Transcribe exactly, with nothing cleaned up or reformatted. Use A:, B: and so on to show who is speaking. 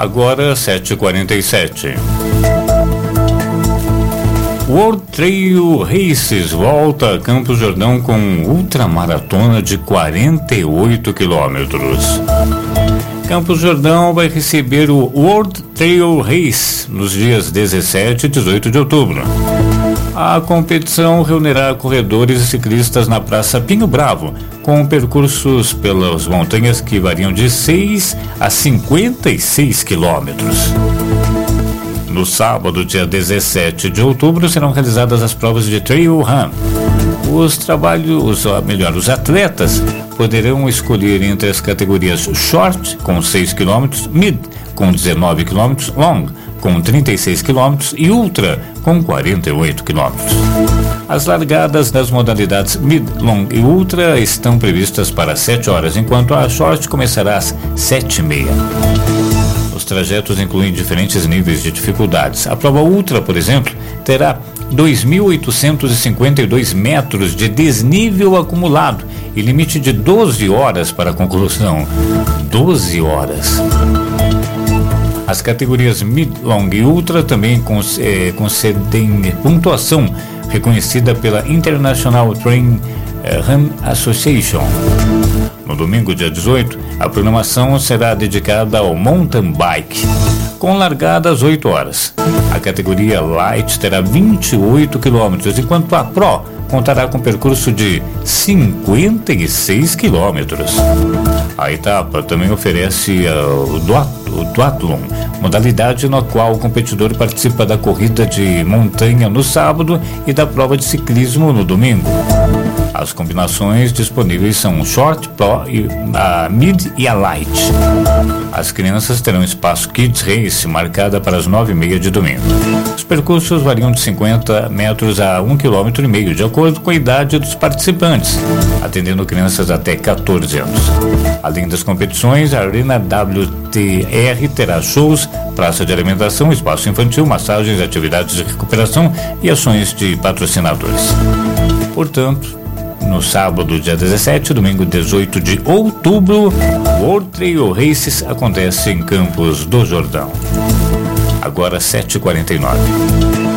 A: Agora sete e quarenta e sete. World Trail Races volta a Campos do Jordão com ultramaratona de quarenta e oito quilômetros. Campos do Jordão vai receber o World Trail Race nos dias dezessete e dezoito de outubro. A competição reunirá corredores e ciclistas na Praça Pinho Bravo, com percursos pelas montanhas que variam de seis a cinquenta e seis quilômetros. No sábado, dia dezessete de outubro, serão realizadas as provas de Trail Run. Os trabalhos, ou melhor, os atletas poderão escolher entre as categorias Short, com seis quilômetros, Mid, com dezenove quilômetros, Long, com trinta e seis quilômetros e Ultra, com quarenta e oito quilômetros. As largadas das modalidades Mid, Long e Ultra estão previstas para sete horas, enquanto a Short começará às sete e meia. Os trajetos incluem diferentes níveis de dificuldades. A prova Ultra, por exemplo, terá dois mil oitocentos e cinquenta e dois metros de desnível acumulado e limite de doze horas para a conclusão. doze horas. As categorias Mid, Long e Ultra também concedem pontuação reconhecida pela International Trail Run Association. No domingo, dia dezoito, a programação será dedicada ao mountain bike, com largada às oito horas. A categoria Light terá vinte e oito quilômetros, enquanto a Pro contará com percurso de cinquenta e seis quilômetros. A etapa também oferece uh, o duathlon, modalidade na qual o competidor participa da corrida de montanha no sábado e da prova de ciclismo no domingo. As combinações disponíveis são o Short, Pro, e a Mid e a Light. As crianças terão espaço Kids Race marcada para as nove e meia de domingo. Os percursos variam de cinquenta metros a um quilômetro e meio, de acordo com a idade dos participantes, atendendo crianças até quatorze anos. Além das competições, a Arena W T R terá shows, praça de alimentação, espaço infantil, massagens, atividades de recuperação e ações de patrocinadores. Portanto, no sábado, dia dezessete, domingo, dezoito de outubro, o World Trail Races acontece em Campos do Jordão. Agora sete e quarenta e nove.